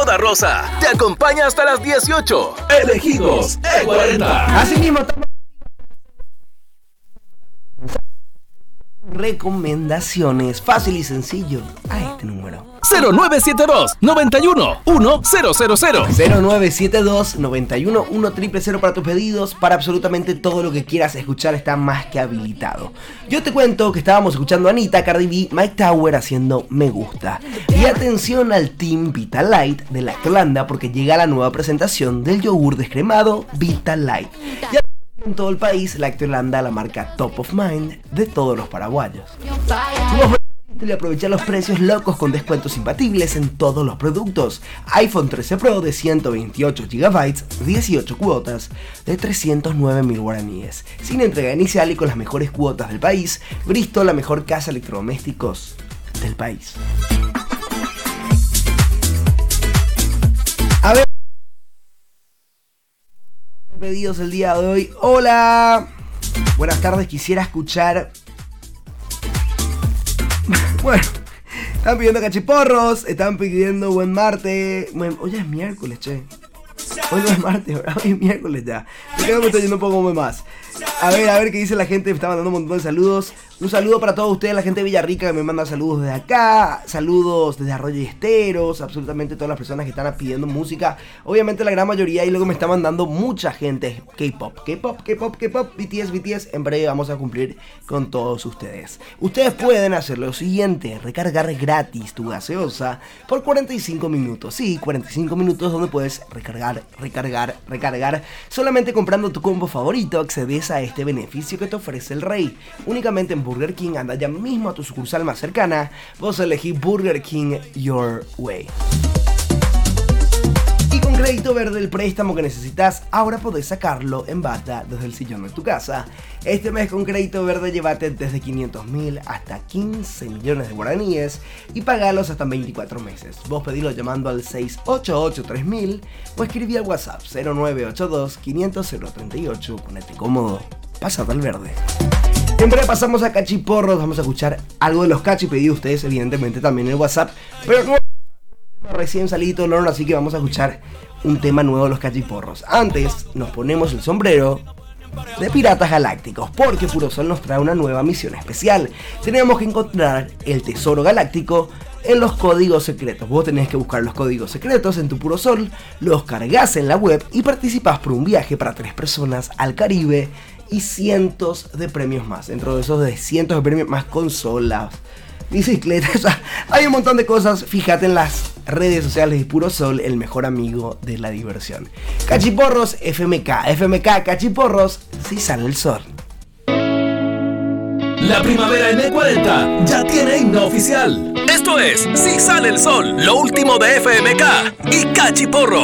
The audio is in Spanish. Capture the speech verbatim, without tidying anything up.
toda rosa. Te acompaña hasta las dieciocho. Elegidos E cuarenta. Así mismo estamos. Recomendaciones, fácil y sencillo, a este número. cero nueve siete dos, noventa y uno, uno cero cero cero. cero nueve siete dos, noventa y uno, uno cero cero cero para tus pedidos. Para absolutamente todo lo que quieras escuchar está más que habilitado. Yo te cuento que estábamos escuchando a Anita, Cardi B, Mike Tower haciendo Me Gusta. Y atención al Team Vitalight de la Irlanda, porque llega la nueva presentación del yogur descremado Vitalight. Ya en todo el país, la Irlanda, la marca Top of Mind de todos los paraguayos. Y aprovechar los precios locos con descuentos imbatibles en todos los productos. iPhone trece Pro de ciento veintiocho gigabytes, dieciocho cuotas de trescientos nueve mil guaraníes, sin entrega inicial y con las mejores cuotas del país. Bristol, la mejor casa de electrodomésticos del país. A ver, pedidos el día de hoy. Hola, buenas tardes, quisiera escuchar. Bueno, están pidiendo cachiporros, están pidiendo buen martes. Bueno, hoy es miércoles, che. Hoy no es martes, ¿verdad? Hoy es miércoles ya. Me quedo, me estoy yendo un poco más. A ver, a ver qué dice la gente. Me está mandando un montón de saludos. Un saludo para todos ustedes, la gente de Villarrica que me manda saludos desde acá. Saludos desde Arroyo y Esteros. Absolutamente todas las personas que están pidiendo música. Obviamente la gran mayoría. Y luego me está mandando mucha gente K-pop, K-pop, K-pop, K-pop, B T S, B T S. En breve vamos a cumplir con todos ustedes. Ustedes pueden hacer lo siguiente: recargar gratis tu gaseosa por cuarenta y cinco minutos. Sí, cuarenta y cinco minutos donde puedes recargar, recargar, recargar. Solamente comprando tu combo favorito accedes a este beneficio que te ofrece el Rey. Únicamente en Burger King. Anda ya mismo a tu sucursal más cercana. Vos elegí Burger King Your Way. Y con Crédito Verde, el préstamo que necesitas, ahora podés sacarlo en bata desde el sillón de tu casa. Este mes con Crédito Verde llévate desde quinientos mil hasta quince millones de guaraníes y pagalos hasta veinticuatro meses. Vos pedilo llamando al seis ocho ocho tres mil o escribí al WhatsApp cero nueve ocho dos, quinientos, cero treinta y ocho. Ponete cómodo, pasate al verde. En breve pasamos a cachiporros. Vamos a escuchar algo de los cachi pedidos ustedes, evidentemente también en el WhatsApp, pero no recién salido del horno, así que vamos a escuchar un tema nuevo de los cachiporros. Antes nos ponemos el sombrero de Piratas Galácticos, porque Purosol nos trae una nueva misión especial. Tenemos que encontrar el tesoro galáctico en los códigos secretos. Vos tenés que buscar los códigos secretos en tu Purosol, los cargas en la web y participás por un viaje para tres personas al Caribe y cientos de premios más. Dentro de esos de cientos de premios más, consolas, bicicletas, o sea, hay un montón de cosas. Fíjate en las redes sociales de Purosol, el mejor amigo de la diversión. Cachiporros F M K, F M K Cachiporros, si sale el sol. La primavera en E cuarenta ya tiene himno oficial. Esto es Si Sale el Sol, lo último de F M K y Cachiporros.